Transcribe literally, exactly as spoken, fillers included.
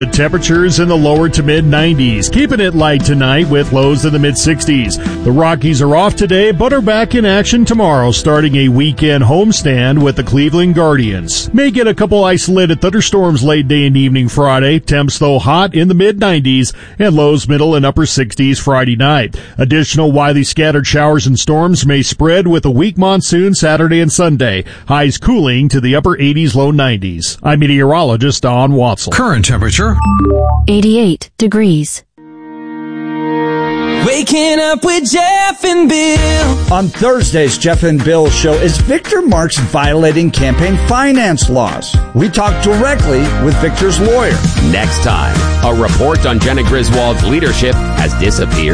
The temperatures in the lower to mid nineties, keeping it light tonight with lows in the mid sixties. The Rockies are off today, but are back in action tomorrow, starting a weekend homestand with the Cleveland Guardians. May get a couple isolated thunderstorms late day and evening Friday. Temps, though, hot in the mid nineties and lows middle and upper sixties Friday night. Additional widely scattered showers and storms may spread with a weak monsoon Saturday and Sunday. Highs cooling to the upper eighties, low nineties. I'm meteorologist Don Watzel. Current temperature eighty-eight degrees. Waking up with Jeff and Bill. On Thursday's Jeff and Bill show, is Victor Marx violating campaign finance laws? We talk directly with Victor's lawyer. Next time, a report on Jenna Griswold's leadership has disappeared.